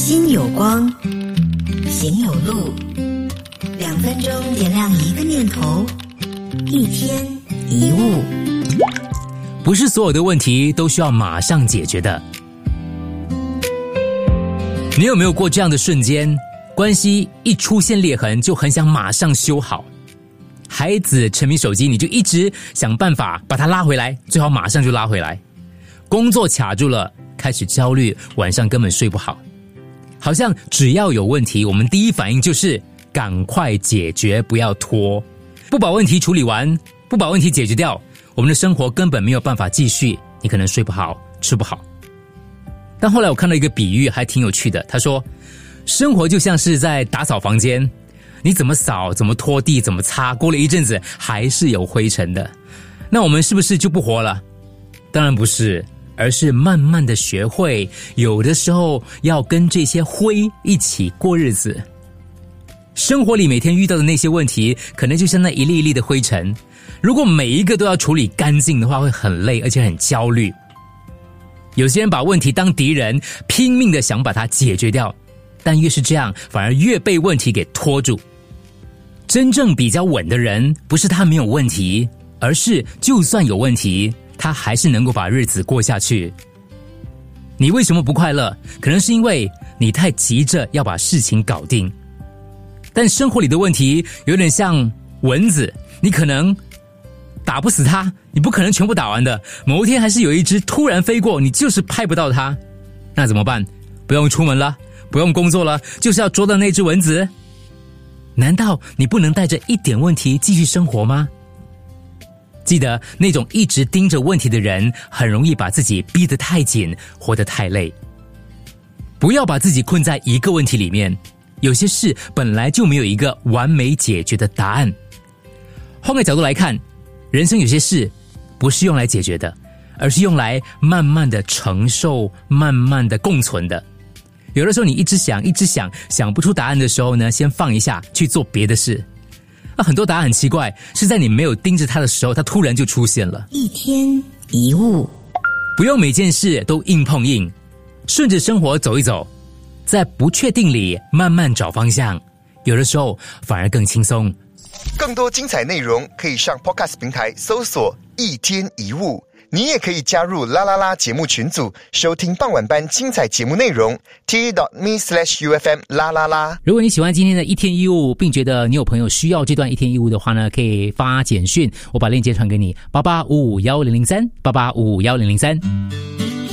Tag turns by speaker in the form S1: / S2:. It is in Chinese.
S1: 心有光，行有路，2分钟点亮一个念头，一天一物。
S2: 不是所有的问题都需要马上解决的。你有没有过这样的瞬间，关系一出现裂痕就很想马上修好？孩子沉迷手机，你就一直想办法把他拉回来，最好马上就拉回来。工作卡住了，开始焦虑，晚上根本睡不好。好像只要有问题，我们第一反应就是赶快解决，不要拖。不把问题处理完，不把问题解决掉，我们的生活根本没有办法继续，你可能睡不好，吃不好。但后来我看到一个比喻还挺有趣的，他说生活就像是在打扫房间，你怎么扫，怎么拖地，怎么擦，过了一阵子还是有灰尘的。那我们是不是就不活了？当然不是，而是慢慢的学会，有的时候要跟这些灰一起过日子。生活里每天遇到的那些问题，可能就像那一粒一粒的灰尘，如果每一个都要处理干净的话，会很累，而且很焦虑。有些人把问题当敌人，拼命的想把它解决掉，但越是这样，反而越被问题给拖住。真正比较稳的人，不是他没有问题，而是就算有问题，他还是能够把日子过下去。你为什么不快乐？可能是因为你太急着要把事情搞定。但生活里的问题有点像蚊子，你可能打不死它，你不可能全部打完的。某一天还是有一只突然飞过，你就是拍不到它。那怎么办？不用出门了，不用工作了，就是要捉到那只蚊子。难道你不能带着一点问题继续生活吗？记得那种一直盯着问题的人，很容易把自己逼得太紧，活得太累。不要把自己困在一个问题里面，有些事本来就没有一个完美解决的答案。换个角度来看，人生有些事不是用来解决的，而是用来慢慢的承受，慢慢的共存的。有的时候你一直想想不出答案的时候呢，先放一下，去做别的事。很多答案很奇怪，是在你没有盯着它的时候，它突然就出现了。
S1: 一天一物，
S2: 不用每件事都硬碰硬，顺着生活走一走，在不确定里慢慢找方向，有的时候反而更轻松。
S3: 更多精彩内容可以上 Podcast 平台搜索一天一物，你也可以加入啦啦啦节目群组，收听傍晚班精彩节目内容 t.me/UFM 啦啦啦。
S2: 如果你喜欢今天的一天一物，并觉得你有朋友需要这段一天一物的话呢，可以发简讯，我把链接传给你，88551003，88551003。